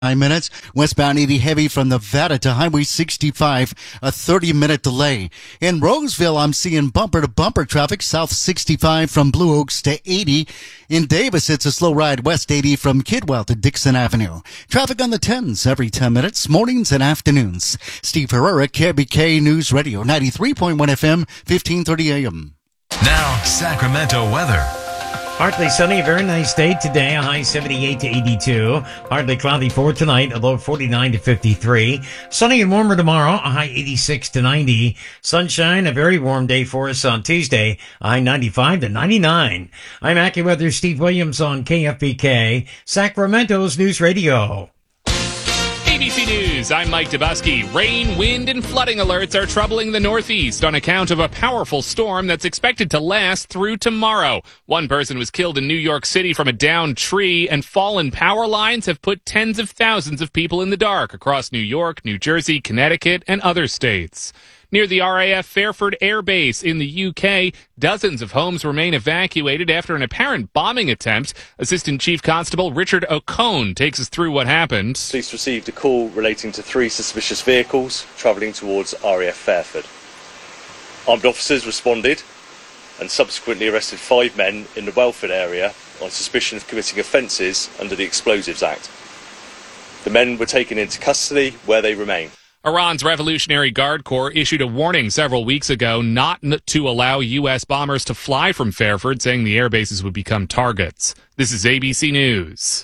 minutes. Westbound 80 heavy from Nevada to Highway 65, a 30-minute delay. In Roseville, I'm seeing bumper-to-bumper traffic, south 65 from Blue Oaks to 80. In Davis, it's a slow ride west 80 from Kidwell to Dixon Avenue. Traffic on the 10s every 10 minutes, mornings and afternoons. Steve Herrera, KBK News Radio, 93.1 FM, 1530 AM. Now, Sacramento weather. Partly sunny, a very nice day today, a high 78 to 82. Partly cloudy for tonight, a low 49 to 53. Sunny and warmer tomorrow, a high 86 to 90. Sunshine, a very warm day for us on Tuesday, a high 95 to 99. I'm AccuWeather Steve Williams on KFBK, Sacramento's News Radio. ABC News, I'm Mike Dubusky. Rain, wind, and flooding alerts are troubling the Northeast on account of a powerful storm that's expected to last through tomorrow. One person was killed in New York City from a downed tree, and fallen power lines have put tens of thousands of people in the dark across New York, New Jersey, Connecticut, and other states. Near the RAF Fairford Air Base in the UK, dozens of homes remain evacuated after an apparent bombing attempt. Assistant Chief Constable Richard O'Cone takes us through what happened. Police received a call relating to 3 suspicious vehicles travelling towards RAF Fairford. Armed officers responded and subsequently arrested 5 men in the Welford area on suspicion of committing offences under the Explosives Act. The men were taken into custody, where they remain. Iran's Revolutionary Guard Corps issued a warning several weeks ago not to allow U.S. bombers to fly from Fairford, saying the air bases would become targets. This is ABC News.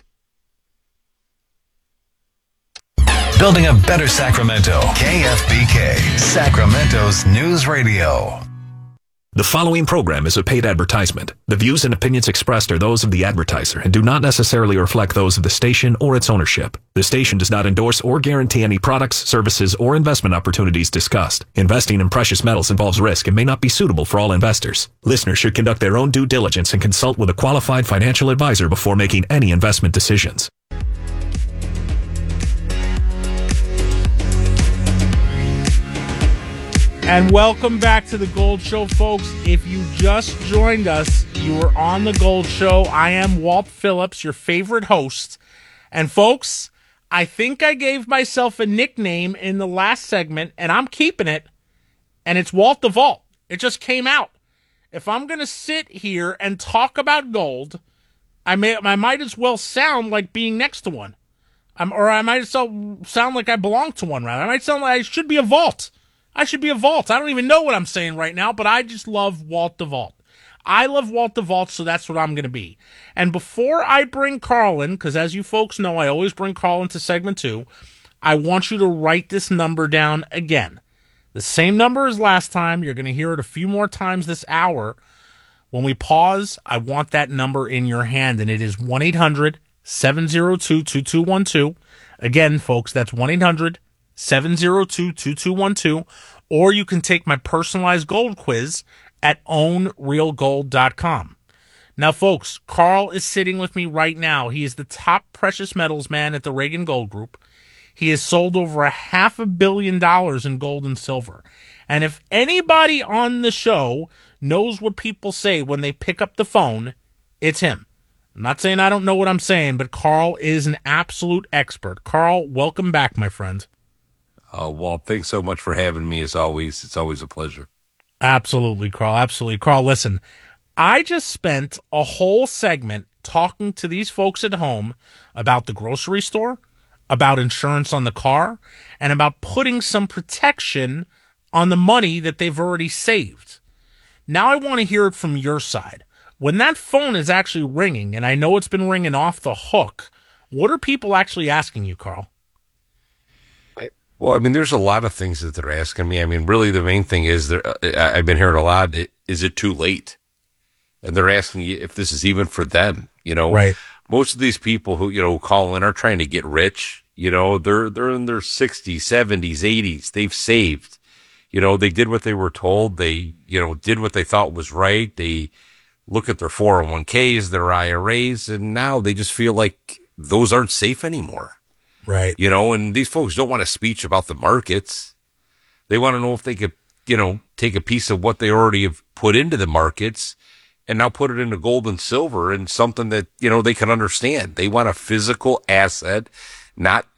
Building a better Sacramento. KFBK, Sacramento's News Radio. The following program is a paid advertisement. The views and opinions expressed are those of the advertiser and do not necessarily reflect those of the station or its ownership. The station does not endorse or guarantee any products, services, or investment opportunities discussed. Investing in precious metals involves risk and may not be suitable for all investors. Listeners should conduct their own due diligence and consult with a qualified financial advisor before making any investment decisions. And welcome back to the Gold Show, folks. If you just joined us, you are on the Gold Show. I am Walt Phillips, your favorite host. And folks, I think I gave myself a nickname in the last segment, and I'm keeping it. And it's Walt the Vault. It just came out. If I'm going to sit here and talk about gold, I might as well sound like being next to one. I might as well sound like I belong to one, rather. I might sound like I should be a vault. I should be a vault. I don't even know what I'm saying right now, but I just love Walt the Vault. I love Walt the Vault, so that's what I'm going to be. And before I bring Carl in, because as you folks know, I always bring Carl into segment 2, I want you to write this number down again. The same number as last time. You're going to hear it a few more times this hour. When we pause, I want that number in your hand, and it is 1-800-702-2212. Again, folks, that's 1-800-702-2212, or you can take my personalized gold quiz at ownrealgold.com. Now, folks, Carl is sitting with me right now. He is the top precious metals man at the Reagan Gold Group. He has sold over $500 million in gold and silver. And if anybody on the show knows what people say when they pick up the phone, it's him. I'm not saying I don't know what I'm saying, but Carl is an absolute expert. Carl, welcome back, my friend. Walt, thanks so much for having me, as always. It's always a pleasure. Absolutely, Carl. Absolutely. Carl, listen, I just spent a whole segment talking to these folks at home about the grocery store, about insurance on the car, and about putting some protection on the money that they've already saved. Now I want to hear it from your side. When that phone is actually ringing, and I know it's been ringing off the hook, what are people actually asking you, Carl? Well, I mean, there's a lot of things that they're asking me. I mean, really, the main thing is, I've been hearing a lot, is it too late? And they're asking you if this is even for them, you know? Right. Most of these people who, call in are trying to get rich. They're in their 60s, 70s, 80s. They've saved. They did what they were told. They, did what they thought was right. They look at their 401ks, their IRAs, and now they just feel like those aren't safe anymore. Right. And these folks don't want a speech about the markets. They want to know if they could, take a piece of what they already have put into the markets and now put it into gold and silver and something that, they can understand. They want a physical asset not